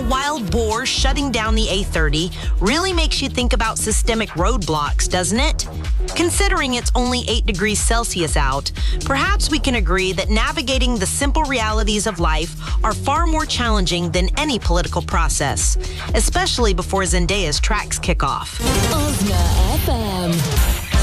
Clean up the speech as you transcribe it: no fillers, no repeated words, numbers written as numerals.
wild boar shutting down the A30 really makes you think about systemic roadblocks, doesn't it? Considering it's only 8 degrees Celsius out, perhaps we can agree that navigating the simple realities of life are far more challenging than any political process, especially before Zendaya's tracks kick off. Ozna FM.